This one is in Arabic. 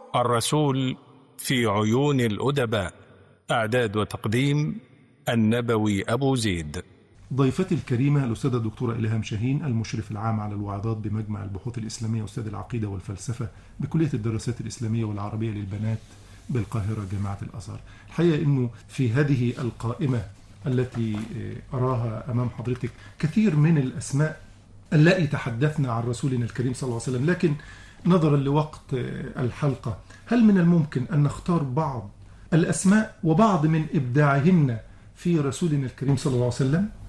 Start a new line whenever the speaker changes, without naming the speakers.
الرسول في عيون الأدباء. إعداد وتقديم النبوي أبو زيد.
ضيفتي الكريمة الأستاذة الدكتورة إلهام شاهين، المشرف العام على الوعظات بمجمع البحوث الإسلامية، أستاذ العقيدة والفلسفة بكلية الدراسات الإسلامية والعربية للبنات بالقاهرة جامعة الأزهر. الحقيقة أنه في هذه القائمة التي أراها أمام حضرتك كثير من الأسماء التي تحدثنا عن رسولنا الكريم صلى الله عليه وسلم، لكن نظرا لوقت الحلقة هل من الممكن أن نختار بعض الأسماء وبعض من إبداعهن في رسولنا الكريم صلى الله عليه وسلم؟